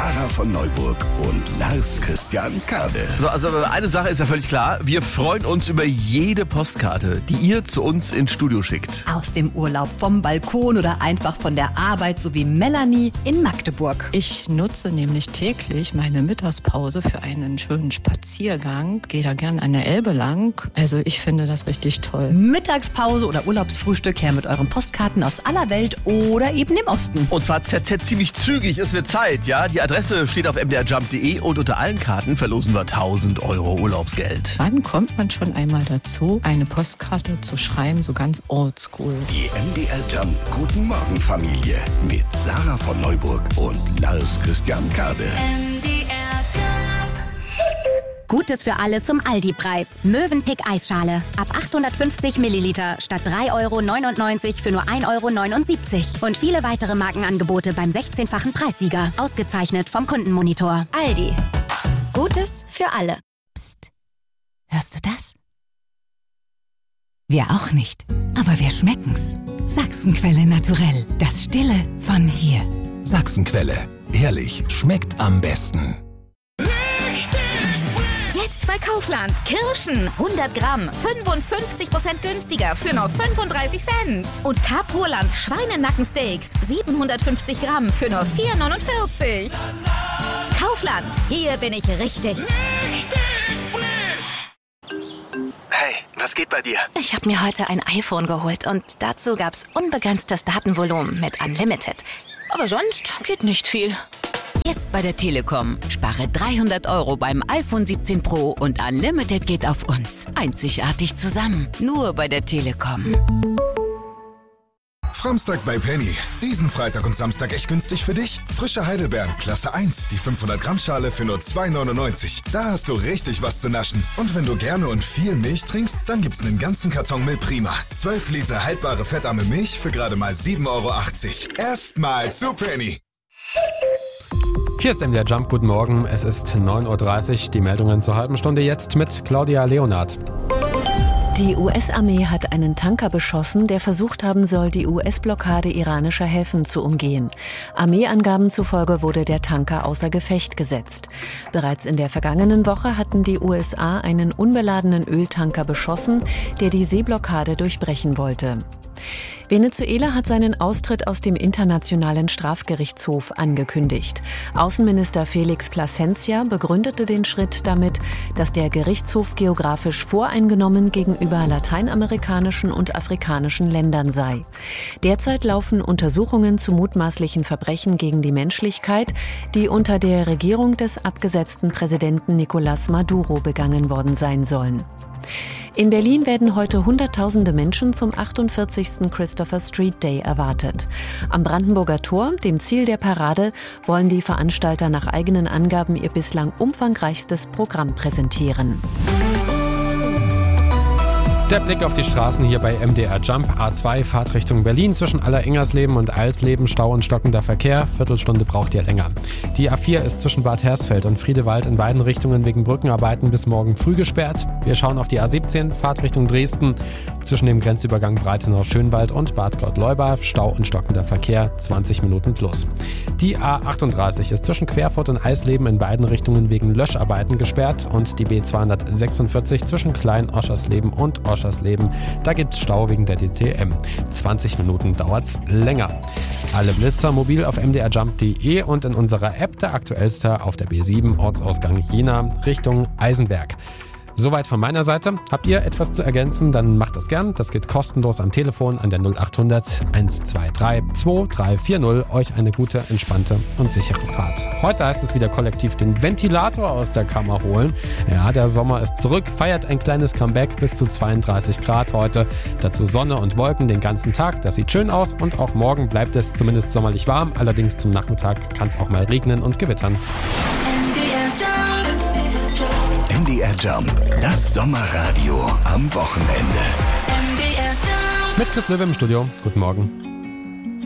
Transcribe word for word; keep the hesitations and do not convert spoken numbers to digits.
Sarah von Neuburg und Lars Christian Kade. So, also eine Sache ist ja völlig klar. Wir freuen uns über jede Postkarte, die ihr zu uns ins Studio schickt. Aus dem Urlaub, vom Balkon oder einfach von der Arbeit, so wie Melanie in Magdeburg. Ich nutze nämlich täglich meine Mittagspause für einen schönen Spaziergang. Gehe da gern an der Elbe lang. Also ich finde das richtig toll. Mittagspause oder Urlaubsfrühstück her mit euren Postkarten aus aller Welt oder eben im Osten. Und zwar Z Z ziemlich zügig, es wird Zeit, ja. Die Adresse steht auf m d r jump punkt d e und unter allen Karten verlosen wir tausend Euro Urlaubsgeld. Wann kommt man schon einmal dazu, eine Postkarte zu schreiben, so ganz oldschool? Die M D R Jump Guten Morgen Familie mit Sarah von Neuburg und Lars Christian Kade. M D R Jump. Gutes für alle zum Aldi-Preis. Mövenpick Eisschale. Ab achthundertfünfzig Milliliter statt drei Euro neunundneunzig für nur ein Euro neunundsiebzig. Und viele weitere Markenangebote beim sechzehnfachen Preissieger. Ausgezeichnet vom Kundenmonitor. Aldi. Gutes für alle. Psst. Hörst du das? Wir auch nicht. Aber wir schmecken's. Sachsenquelle naturell. Das Stille von hier. Sachsenquelle. Ehrlich, schmeckt am besten. Jetzt bei Kaufland. Kirschen. hundert Gramm. fünfundfünfzig Prozent günstiger für nur fünfunddreißig Cent. Und Carpurland Schweinenackensteaks. siebenhundertfünfzig Gramm für nur vier neunundvierzig. Kaufland. Hier bin ich richtig. Hey, was geht bei dir? Ich habe mir heute ein iPhone geholt und dazu gab's unbegrenztes Datenvolumen mit Unlimited. Aber sonst geht nicht viel. Jetzt bei der Telekom. Spare dreihundert Euro beim iPhone siebzehn Pro und Unlimited geht auf uns. Einzigartig zusammen. Nur bei der Telekom. Framstag bei Penny. Diesen Freitag und Samstag echt günstig für dich. Frische Heidelbeeren, Klasse eins, die fünfhundert Gramm Schale für nur zwei neunundneunzig. Da hast du richtig was zu naschen. Und wenn du gerne und viel Milch trinkst, dann gibt's einen ganzen Karton Milch Prima. zwölf Liter haltbare fettarme Milch für gerade mal sieben Euro achtzig. Erstmal zu Penny. Hier ist M D R Jump, guten Morgen. Es ist neun Uhr dreißig, die Meldungen zur halben Stunde jetzt mit Claudia Leonard. Die U S-Armee hat einen Tanker beschossen, der versucht haben soll, die U S-Blockade iranischer Häfen zu umgehen. Armeeangaben zufolge wurde der Tanker außer Gefecht gesetzt. Bereits in der vergangenen Woche hatten die U S A einen unbeladenen Öltanker beschossen, der die Seeblockade durchbrechen wollte. Venezuela hat seinen Austritt aus dem Internationalen Strafgerichtshof angekündigt. Außenminister Felix Plasencia begründete den Schritt damit, dass der Gerichtshof geografisch voreingenommen gegenüber lateinamerikanischen und afrikanischen Ländern sei. Derzeit laufen Untersuchungen zu mutmaßlichen Verbrechen gegen die Menschlichkeit, die unter der Regierung des abgesetzten Präsidenten Nicolás Maduro begangen worden sein sollen. In Berlin werden heute Hunderttausende Menschen zum achtundvierzigsten Christopher Street Day erwartet. Am Brandenburger Tor, dem Ziel der Parade, wollen die Veranstalter nach eigenen Angaben ihr bislang umfangreichstes Programm präsentieren. Der Blick auf die Straßen hier bei M D R Jump. A zwei, Fahrt Richtung Berlin zwischen Aller-Ingersleben und Alsleben, Stau und stockender Verkehr. Viertelstunde braucht ihr länger. Die A vier ist zwischen Bad Hersfeld und Friedewald in beiden Richtungen wegen Brückenarbeiten bis morgen früh gesperrt. Wir schauen auf die A siebzehn, Fahrt Richtung Dresden. Zwischen dem Grenzübergang Breitenau-Schönwald und Bad Gott-Leuba, Stau und stockender Verkehr, zwanzig Minuten plus. Die A achtunddreißig ist zwischen Querfurt und Eisleben in beiden Richtungen wegen Löscharbeiten gesperrt und die B zweihundertsechsundvierzig zwischen Klein-Oschersleben und Oschersleben. Da gibt's Stau wegen der D T M. zwanzig Minuten dauert's länger. Alle Blitzer mobil auf m d r jump punkt d e und in unserer App der aktuellste auf der B sieben, Ortsausgang Jena, Richtung Eisenberg. Soweit von meiner Seite. Habt ihr etwas zu ergänzen, dann macht das gern. Das geht kostenlos am Telefon an der null achthundert eins zwei drei zwei drei vier null. Euch eine gute, entspannte und sichere Fahrt. Heute heißt es wieder kollektiv den Ventilator aus der Kammer holen. Ja, der Sommer ist zurück, feiert ein kleines Comeback bis zu zweiunddreißig Grad heute. Dazu Sonne und Wolken den ganzen Tag. Das sieht schön aus und auch morgen bleibt es zumindest sommerlich warm. Allerdings zum Nachmittag kann es auch mal regnen und gewittern. M D R Jump, das Sommerradio am Wochenende. Mit Chris Löwe im Studio. Guten Morgen.